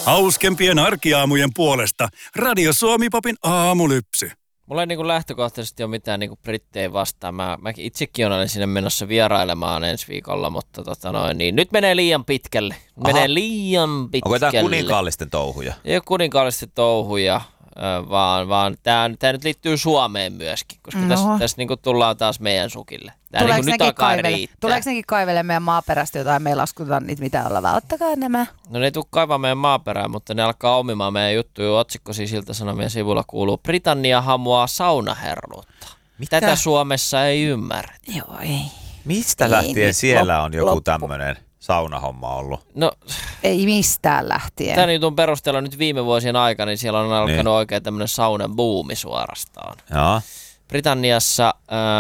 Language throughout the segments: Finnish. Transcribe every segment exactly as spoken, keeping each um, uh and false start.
Hauskempien arkiaamujen puolesta Radio Suomi-popin aamulypsy. Mulla ei niinku lähtökohtaisesti ole mitään niinku brittejä vastaan. Mä, mä itsekin olen sinne menossa vierailemaan ensi viikolla, mutta tota noin, niin nyt menee liian pitkälle. Menee Aha. liian pitkälle. Onko tämä kuninkaallisten touhuja? Ei ole kuninkaallisten touhuja, vaan, vaan tämä nyt liittyy Suomeen myöskin, koska no. tässä, tässä niinku tullaan taas meidän sukille. Tää niinku nyt alkaa kaivele- riittää. Tuleeko nekin kaivelemaan meidän maaperästä jotain, me ei laskuta niitä mitä ollaan? Ottakaa nämä. No ne ei tule kaivaa meidän maaperää, mutta ne alkaa omimaan meidän juttuja. Otsikko siis Ilta-Sanomien sivulla kuuluu: Britannia hamuaa saunaherruutta. Mitä? Tätä Suomessa ei ymmärrä. Joo, ei. Mistä ei, lähtien ei, siellä lop, on joku tämmöinen saunahomma ollut? No, ei mistään lähtien. Tämän jutun perusteella nyt viime vuosien aikana niin siellä on alkanut niin. oikein tämmöinen saunan buumi suorastaan. Joo. Britanniassa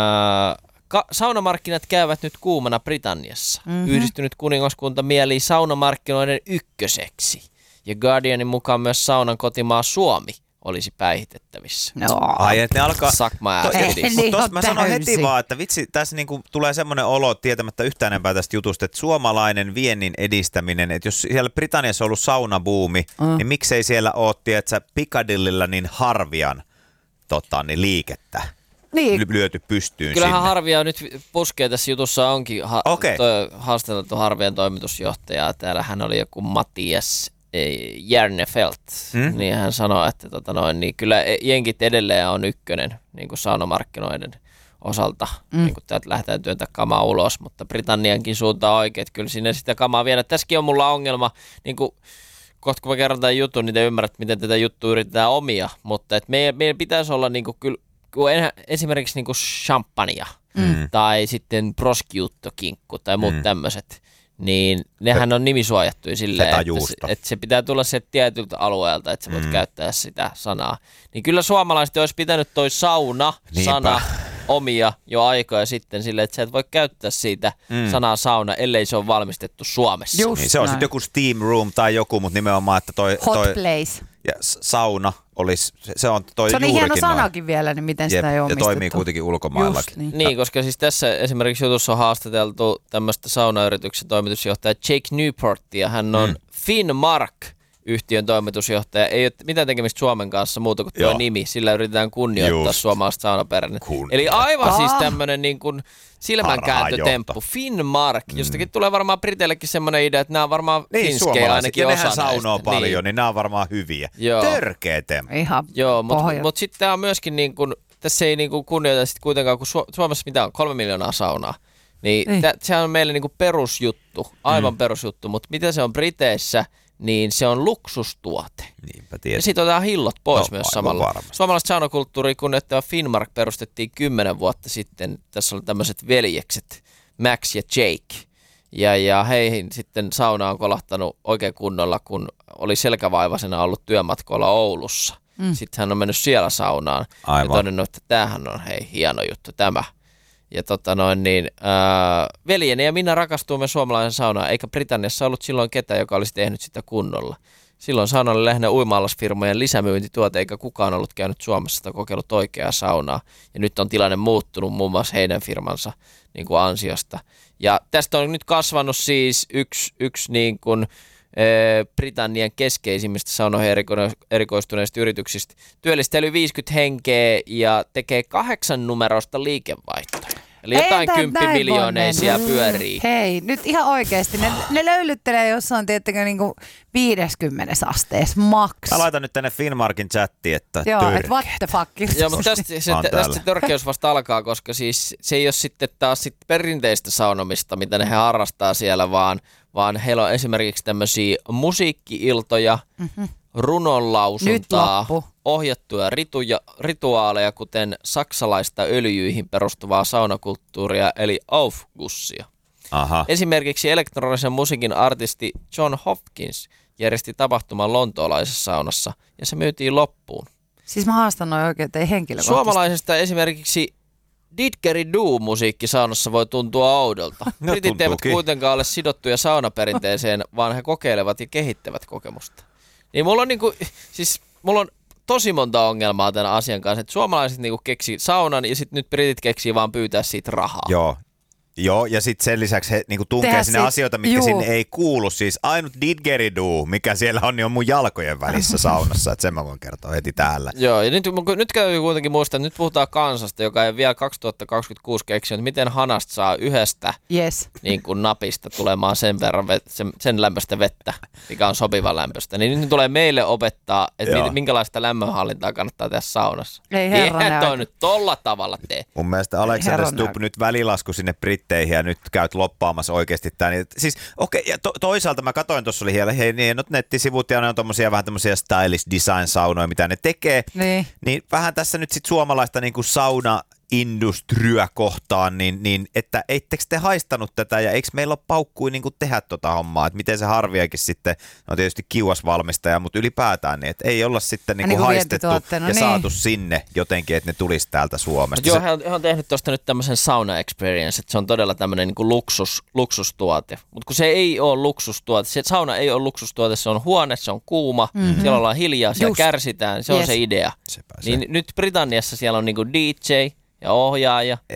äh, ka- saunamarkkinat käyvät nyt kuumana Britanniassa. Mm-hmm. Yhdistynyt kuningaskunta mielii saunamarkkinoiden ykköseksi. Ja Guardianin mukaan myös saunan kotimaa Suomi olisi päihitettävissä. No. Ai, että ne alkaa... Suck my ass. Mutta mä sanon heti vaan, että vitsi, tässä niinku tulee semmoinen olo tietämättä yhtään enempää tästä jutusta, että suomalainen viennin edistäminen, että jos siellä Britanniassa on ollut saunabuumi, mm. niin miksei siellä ole, tiedätkö, Piccadillyllä niin Harvian tota, niin liikettä niin. lyöty pystyyn. Kyllähän sinne. Harvia nyt puskee tässä jutussa onkin ha- okay. haastateltu Harvian toimitusjohtajaa. Täällä hän oli joku Matias Järnefelt, hmm? niin hän sanoi, että tota noin, niin kyllä jenkit edelleen on ykkönen niin kuin saunamarkkinoiden osalta, hmm. niin kuin täältä lähdetään työntää kamaa ulos, mutta Britanniankin suuntaan oikein, että kyllä sinne sitä kamaa viedä. Tässäkin on mulla ongelma, niin kuin, kohta kun mä kerron tämän jutun, niin te ymmärrät, miten tätä juttua yritetään omia, mutta että meidän, meidän pitäisi olla niin kuin, kyllä, esimerkiksi niin kuin champagnea hmm. tai sitten prosciutto-kinkku tai muut hmm. tämmöiset. Niin nehän on nimisuojattuja silleen, että se, että se pitää tulla sieltä tietyltä alueelta, että sä voit mm. käyttää sitä sanaa. Niin kyllä suomalaiset olisi pitänyt toi sauna-sana omia jo aikoja sitten silleen, että sä et voi käyttää siitä mm. sanaa sauna, ellei se ole valmistettu Suomessa. Niin, se on sitten joku steam room tai joku, mutta nimenomaan, että toi... Hot toi place. Ja sauna olisi, se on toi se on niin hieno sanakin noin. Vielä, niin miten sitä Jep, ei ole ja toimii kuitenkin ulkomaillakin. Just, niin. niin, koska siis tässä esimerkiksi jutussa on haastateltu tämmöistä saunayrityksen toimitusjohtaja Jake Newportia. Hän on mm. Finnmark-yhtiön toimitusjohtaja. Ei ole mitään tekemistä Suomen kanssa muuta kuin tuo Joo. nimi. Sillä yritetään kunnioittaa Just. suomalaista saunaperennettä. Eli aivan ah. siis tämmöinen niin kuin silmänkääntötemppu. Finnmark. Mm. Jostakin tulee varmaan Briteillekin semmoinen idea, että nämä on varmaan niin, finskejä ainakin ja osa nehän saunoo näistä. paljon, niin. niin nämä on varmaan hyviä. Joo. Törkeä temppu. Ihan Joo, mutta mut sitten tämä on myöskin niin kuin, tässä ei niin kuin kunnioita sit kuitenkaan, kun Su- Suomessa mitä on, kolme miljoonaa saunaa. Niin, niin. Tä, sehän on meille niin kuin perusjuttu, aivan mm. perusjuttu, mutta mitä se on Briteissä, niin se on luksustuote. Niinpä tiedän. Ja sitten otetaan hillot pois no, myös samalla. Varmasti. Suomalaista saunakulttuuria kunnioittava Finnmark perustettiin kymmenen vuotta sitten. Tässä oli tämmöiset veljekset, Max ja Jake. Ja, ja heihin sitten sauna on kolahtanut oikein kunnolla, kun oli selkävaivaisena ollut työmatkoilla Oulussa. Mm. Sitten hän on mennyt siellä saunaan Aivan. ja todennut, että tämähän on hei hieno juttu tämä. Ja tota noin niin, äh, veljeni ja minä rakastuimme suomalaisen saunaan, eikä Britanniassa ollut silloin ketään, joka olisi tehnyt sitä kunnolla. Silloin sauna oli lähinnä uima-allasfirmojen lisämyyntituote, eikä kukaan ollut käynyt Suomessa tai kokeillut oikeaa saunaa. Ja nyt on tilanne muuttunut muun muassa heidän firmansa niin kuin ansiosta. Ja tästä on nyt kasvanut siis yksi, yksi niin kuin, e, Britannian keskeisimmistä saunoihin eriko- erikoistuneista yrityksistä. Työllistää yli viisikymmentä henkeä ja tekee kahdeksan numerosta liikevaihtoa. Eli jotain kymppimiljoonea pyörii. Hei, nyt ihan oikeasti. Ne, ne löylyttelee jossain, tiettäkö, niin kuin viideskymmenes asteessa maks. Mä laitan nyt tänne Finnmarkin chattiin, että Joo, että what the fuck. Joo, mutta tästä se, tästä se törkeys vasta alkaa, koska siis se ei ole sitten taas sit perinteistä saunomista, mitä ne he harrastaa siellä, vaan, vaan heillä on esimerkiksi tämmöisiä musiikki-iltoja, mm-hmm. runonlausuntaa, ohjattuja rituja, rituaaleja, kuten saksalaista öljyihin perustuvaa saunakulttuuria, eli Aufgussia. Aha. Esimerkiksi elektronisen musiikin artisti John Hopkins järjesti tapahtuman lontoolaisessa saunassa, ja se myytiin loppuun. Siis mä haastan noin oikein, että ei henkilökohtaisesti. Suomalaisesta esimerkiksi Didgeridoo-musiikki saunassa voi tuntua oudolta. No, Britit eivät kuitenkaan ole sidottuja saunaperinteeseen, vaan he kokeilevat ja kehittävät kokemusta. Niin mulla on niinku, siis mulla on tosi monta ongelmaa tämän asian kanssa, että suomalaiset niinku keksii saunan ja sitten nyt britit keksii vaan pyytää siitä rahaa. Joo. Joo, ja sitten sen lisäksi he niinku tunkee Tehdä sinne sit- asioita, mitkä juu. sinne ei kuulu. Siis ainut didgeridoo, mikä siellä on, niin on mun jalkojen välissä saunassa. Että sen mä voin kertoa heti täällä. Joo, ja nyt, nyt käy kuitenkin muistaa, että nyt puhutaan kansasta, joka ei vielä kaksituhattakaksikymmentäkuusi keksinyt, että miten hanasta saa yhdestä Yes. niin kuin napista tulemaan sen verran vet, sen, sen lämpöistä vettä, mikä on sopiva lämpöistä. Niin nyt tulee meille opettaa, että Joo. minkälaista lämmönhallintaa kannattaa tehdä saunassa. Ei herranen Eihän toi aika. nyt tolla tavalla tee. Mun mielestä Alexander Herranen Stubb aika. nyt välilasku sinne Britteihin ja nyt käyt loppaamassa oikeasti tämän. Niin, siis okei, okay, ja to, toisaalta mä katsoin, tuossa oli hieno, hei, hienot nettisivut ja ne on tommosia vähän tämmöisiä stylish design saunoja, mitä ne tekee. Niin. Niin vähän tässä nyt sit suomalaista niinku sauna industryä kohtaan, niin, niin että eittekö te haistanut tätä ja eikö meillä ole paukkui niin kuin tehdä tota hommaa, että miten se Harviakin sitten, no tietysti kiuas valmistaja, mutta ylipäätään niin, että ei olla sitten niin kuin niin kuin haistettu ja vientituotteena, niin. saatu sinne jotenkin, että ne tulisi täältä Suomesta. Joo, Se- he on, he on tehnyt tuosta nyt tämmöisen sauna experience, että se on todella tämmöinen niin kuin luksus, luksustuote. Mutta kun se ei ole luksustuote, se sauna ei ole luksustuote, se on huone, se on kuuma, mm-hmm. siellä ollaan hiljaa, siellä Just. kärsitään, se on Yes. se idea. Sepä se. Niin nyt Britanniassa siellä on niin kuin D J ja ohjaaja